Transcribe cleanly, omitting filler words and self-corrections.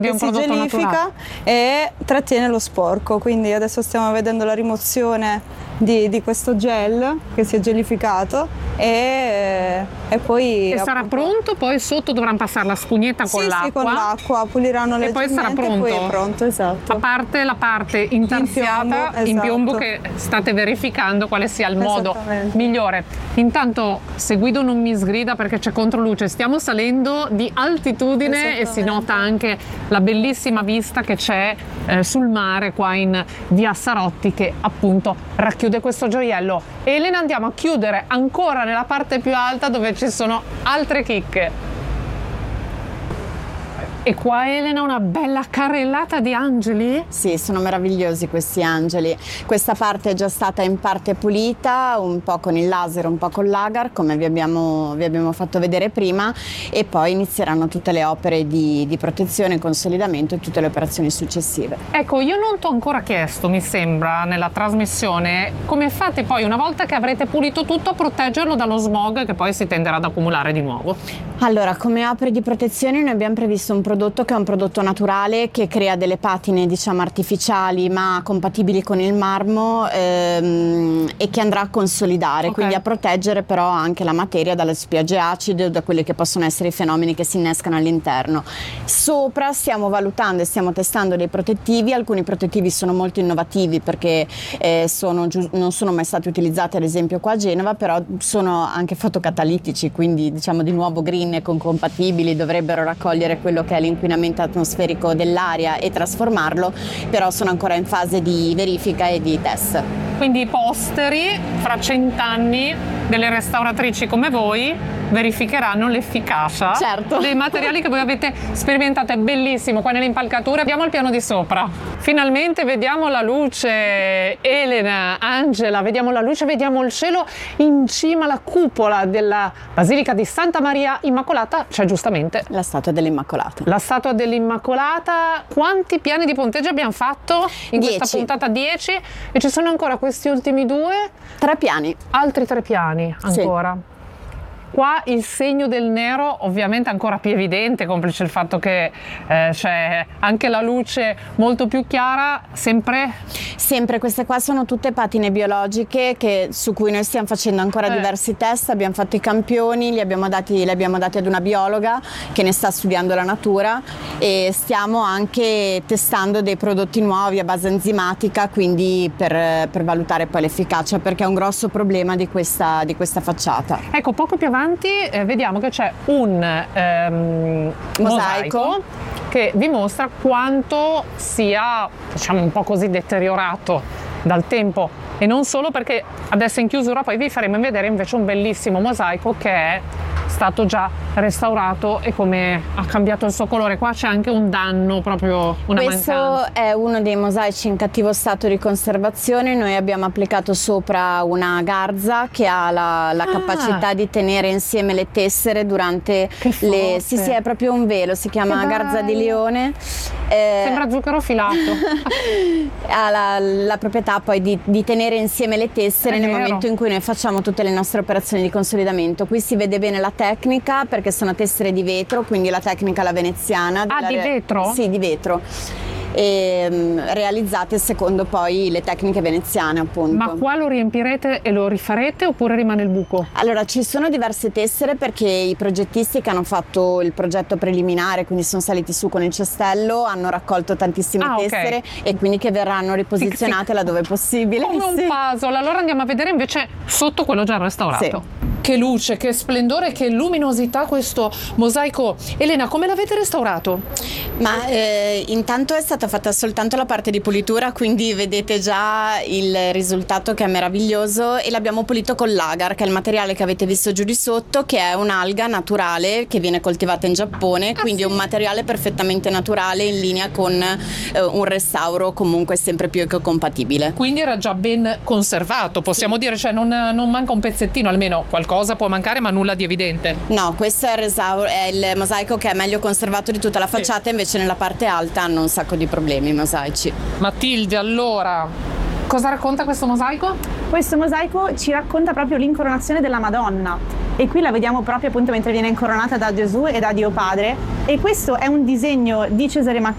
che si gelifica e trattiene lo sporco. Quindi adesso stiamo vedendo la rimozione di questo gel che si è gelificato e poi sarà pronto, poi sotto dovranno passare la spugnetta con l'acqua. Sì, con l'acqua, puliranno leggermente e poi sarà pronto. E poi è pronto, esatto. A parte la parte intarsiata in piombo, che state verificando quale sia il modo migliore. Intanto, se Guido non mi sgrida perché c'è controluce, stiamo salendo di altitudine e si nota anche la bellissima vista che c'è sul mare qua in via Sarotti, che appunto racchiude questo gioiello. Elena, andiamo a chiudere ancora nella parte più alta dove ci sono altre chicche. E qua, Elena, una bella carrellata di angeli? Sì, sono meravigliosi questi angeli. Questa parte è già stata in parte pulita, un po' con il laser, un po' con l'agar, come vi abbiamo fatto vedere prima, e poi inizieranno tutte le opere di protezione, consolidamento e tutte le operazioni successive. Ecco, io non ti ho ancora chiesto, mi sembra, nella trasmissione, come fate poi, una volta che avrete pulito tutto, a proteggerlo dallo smog che poi si tenderà ad accumulare di nuovo? Allora, come opere di protezione noi abbiamo previsto un prodotto che è un prodotto naturale, che crea delle patine, diciamo, artificiali ma compatibili con il marmo, e che andrà a consolidare, quindi a proteggere però anche la materia dalle spiagge acide o da quelli che possono essere i fenomeni che si innescano all'interno. Sopra stiamo valutando e stiamo testando dei protettivi. Alcuni protettivi sono molto innovativi perché non sono mai stati utilizzati ad esempio qua a Genova, però sono anche fotocatalitici, quindi diciamo di nuovo green e compatibili, dovrebbero raccogliere quello che è l'inquinamento atmosferico dell'aria e trasformarlo, però sono ancora in fase di verifica e di test. Quindi i posteri fra 100 anni delle restauratrici come voi verificheranno l'efficacia dei materiali che voi avete sperimentato. È bellissimo qua nell'impalcatura. Abbiamo il piano di sopra, finalmente vediamo la luce. Elena, Angela, vediamo la luce, vediamo il cielo. In cima alla cupola della Basilica di Santa Maria Immacolata c'è giustamente la statua dell'Immacolata. La statua dell'Immacolata. Quanti piani di ponteggio abbiamo fatto in questa puntata? 10. E ci sono ancora questi ultimi 2? 3 piani. Altri 3 piani ancora. Sì. Qua il segno del nero ovviamente ancora più evidente, complice il fatto che c'è anche la luce molto più chiara. Sempre queste qua sono tutte patine biologiche su cui noi stiamo facendo ancora diversi test. Abbiamo fatto i campioni, li abbiamo dati ad una biologa che ne sta studiando la natura, e stiamo anche testando dei prodotti nuovi a base enzimatica, quindi per valutare poi l'efficacia, perché è un grosso problema di questa facciata. Ecco, poco più avanti vediamo che c'è un mosaico che dimostra quanto sia, diciamo, un po' così deteriorato dal tempo, e non solo, perché adesso in chiusura poi vi faremo vedere invece un bellissimo mosaico che è stato già restaurato e come ha cambiato il suo colore. Qua c'è anche un danno, proprio una mancanza. Questo è uno dei mosaici in cattivo stato di conservazione. Noi abbiamo applicato sopra una garza che ha la capacità di tenere insieme le tessere durante sì, è proprio un velo, si chiama garza di leone. Sembra zucchero filato. Ha la proprietà poi di tenere insieme le tessere nel momento in cui noi facciamo tutte le nostre operazioni di consolidamento. Qui si vede bene la tecnica, perché sono tessere di vetro, quindi la tecnica alla veneziana. Di vetro? Sì, di vetro. Realizzate secondo poi le tecniche veneziane, appunto. Ma qua lo riempirete e lo rifarete oppure rimane il buco? Allora, ci sono diverse tessere, perché i progettisti che hanno fatto il progetto preliminare, quindi sono saliti su con il cestello, hanno raccolto tantissime tessere e quindi che verranno riposizionate laddove possibile. Come un puzzle. Allora andiamo a vedere invece sotto quello già restaurato. Sì. Che luce, che splendore, che luminosità questo mosaico. Elena, come l'avete restaurato? Ma intanto è stata fatta soltanto la parte di pulitura, quindi vedete già il risultato che è meraviglioso, e l'abbiamo pulito con l'agar, che è il materiale che avete visto giù di sotto, che è un'alga naturale che viene coltivata in Giappone, quindi è un materiale perfettamente naturale, in linea con un restauro comunque sempre più ecocompatibile. Quindi era già ben conservato, possiamo dire, cioè non manca un pezzettino, almeno qualcosa può mancare, ma nulla di evidente. No, questo è il mosaico che è meglio conservato di tutta la facciata, invece nella parte alta hanno un sacco di problemi i mosaici. Matilde, allora, cosa racconta questo mosaico? Questo mosaico ci racconta proprio l'incoronazione della Madonna, e qui la vediamo proprio appunto mentre viene incoronata da Gesù e da Dio Padre, e questo è un disegno di Cesare